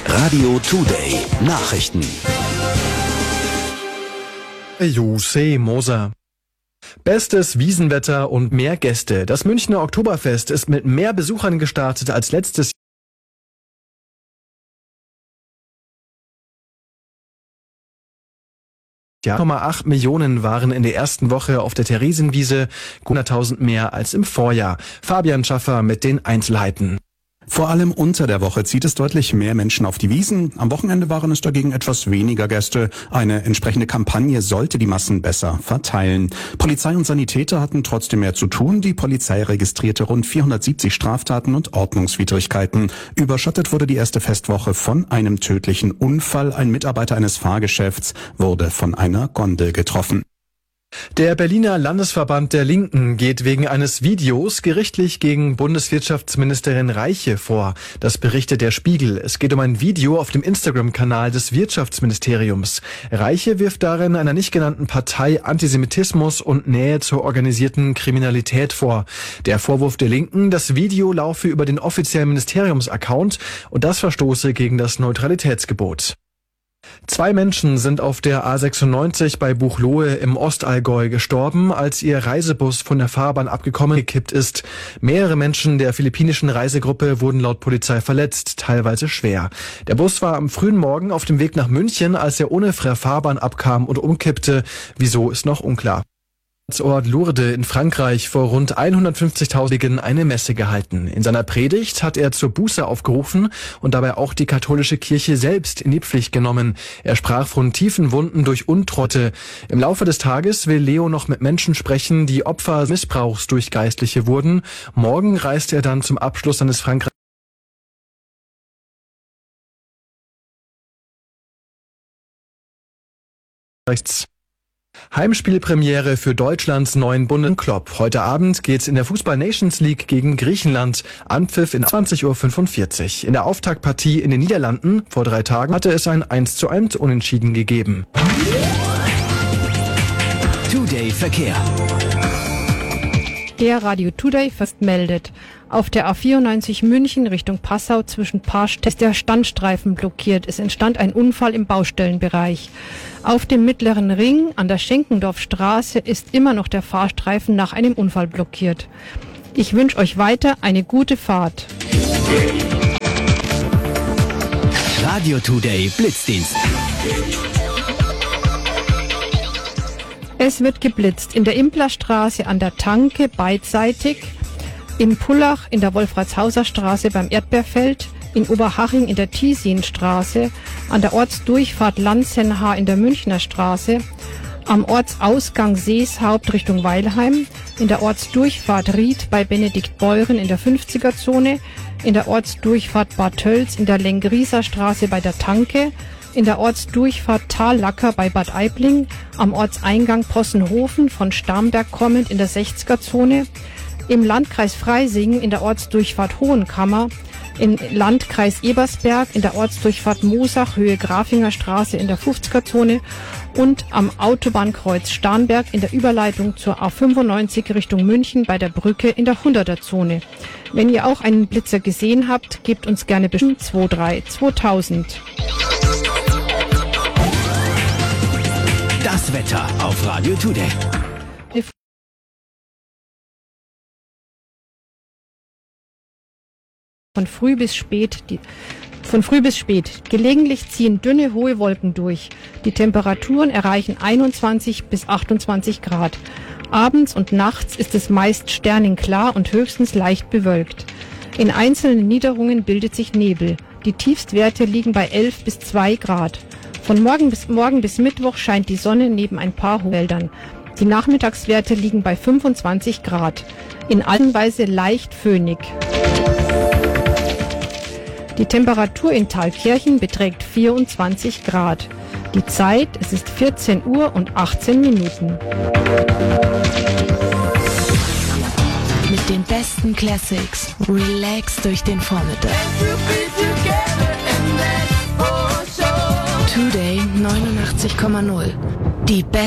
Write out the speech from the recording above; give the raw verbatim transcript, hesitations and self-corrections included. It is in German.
Radio Today Nachrichten. Jose Moser. Bestes Wiesenwetter und mehr Gäste. Das Münchner Oktoberfest ist mit mehr Besuchern gestartet als letztes Jahr. eins Komma acht Millionen waren in der ersten Woche auf der Theresienwiese, hunderttausend mehr als im Vorjahr. Fabian Schaffer mit den Einzelheiten. Vor allem unter der Woche zieht es deutlich mehr Menschen auf die Wiesn. Am Wochenende waren es dagegen etwas weniger Gäste. Eine entsprechende Kampagne sollte die Massen besser verteilen. Polizei und Sanitäter hatten trotzdem mehr zu tun. Die Polizei registrierte rund vierhundertsiebzig Straftaten und Ordnungswidrigkeiten. Überschattet wurde die erste Festwoche von einem tödlichen Unfall. Ein Mitarbeiter eines Fahrgeschäfts wurde von einer Gondel getroffen. Der Berliner Landesverband der Linken geht wegen eines Videos gerichtlich gegen Bundeswirtschaftsministerin Reiche vor. Das berichtet der Spiegel. Es geht um ein Video auf dem Instagram-Kanal des Wirtschaftsministeriums. Reiche wirft darin einer nicht genannten Partei Antisemitismus und Nähe zur organisierten Kriminalität vor. Der Vorwurf der Linken, das Video laufe über den offiziellen Ministeriums-Account und das verstoße gegen das Neutralitätsgebot. Zwei Menschen sind auf der A sechsundneunzig bei Buchloe im Ostallgäu gestorben, als ihr Reisebus von der Fahrbahn abgekommen gekippt ist. Mehrere Menschen der philippinischen Reisegruppe wurden laut Polizei verletzt, teilweise schwer. Der Bus war am frühen Morgen auf dem Weg nach München, als er ohne Fahrbahn abkam und umkippte. Wieso ist noch unklar. Ort Lourdes in Frankreich vor rund hundertfünfzigtausend eine Messe gehalten. In seiner Predigt hat er zur Buße aufgerufen und dabei auch die katholische Kirche selbst in die Pflicht genommen. Er sprach von tiefen Wunden durch Untrotte. Im Laufe des Tages will Leo noch mit Menschen sprechen, die Opfer Missbrauchs durch Geistliche wurden. Morgen reist er dann zum Abschluss seines Frankreichs. Heimspielpremiere für Deutschlands neuen Bundesliga Klopp. Heute Abend geht's in der Fußball Nations League gegen Griechenland. Anpfiff in zwanzig Uhr fünfundvierzig. In der Auftaktpartie in den Niederlanden vor drei Tagen hatte es ein eins zu eins Unentschieden gegeben. Today Verkehr. Der Radio Today First meldet. Auf der A vierundneunzig München Richtung Passau zwischen Parstedt ist der Standstreifen blockiert. Es entstand ein Unfall im Baustellenbereich. Auf dem mittleren Ring an der Schenkendorfstraße ist immer noch der Fahrstreifen nach einem Unfall blockiert. Ich wünsche euch weiter eine gute Fahrt. Radio Today Blitzdienst. Es wird geblitzt in der Implerstraße an der Tanke beidseitig, in Pullach in der Wolfratshauser Straße beim Erdbeerfeld, in Oberhaching in der Thiesienstraße, an der Ortsdurchfahrt Lanzenhaar in der Münchner Straße, am Ortsausgang Seeshaupt Richtung Weilheim, in der Ortsdurchfahrt Ried bei Benedikt Beuren in der fünfziger Zone, in der Ortsdurchfahrt Bad Tölz in der Lengrieser Straße bei der Tanke, in der Ortsdurchfahrt Tallacker bei Bad Aibling, am Ortseingang Possenhofen von Starnberg kommend in der sechziger Zone, im Landkreis Freising in der Ortsdurchfahrt Hohenkammer, im Landkreis Ebersberg in der Ortsdurchfahrt Moosach Höhe Grafinger Straße in der fünfziger Zone und am Autobahnkreuz Starnberg in der Überleitung zur A fünfundneunzig Richtung München bei der Brücke in der hunderter Zone. Wenn ihr auch einen Blitzer gesehen habt, gebt uns gerne bestimmt zwei drei zweitausend. Das Wetter auf Radio Today. Von früh bis spät, die, von früh bis spät. Gelegentlich ziehen dünne, hohe Wolken durch. Die Temperaturen erreichen einundzwanzig bis achtundzwanzig Grad. Abends und nachts ist es meist sternenklar und höchstens leicht bewölkt. In einzelnen Niederungen bildet sich Nebel. Die Tiefstwerte liegen bei elf bis zwei Grad. Von morgen bis, morgen bis Mittwoch scheint die Sonne neben ein paar Wäldern. Die Nachmittagswerte liegen bei fünfundzwanzig Grad. In allen Weise leicht föhnig. Die Temperatur in Thalkirchen beträgt vierundzwanzig Grad. Die Zeit, es ist vierzehn Uhr und achtzehn Minuten. Mit den besten Classics. Relax durch den Vormittag. Today neunundachtzig Komma null. Die besten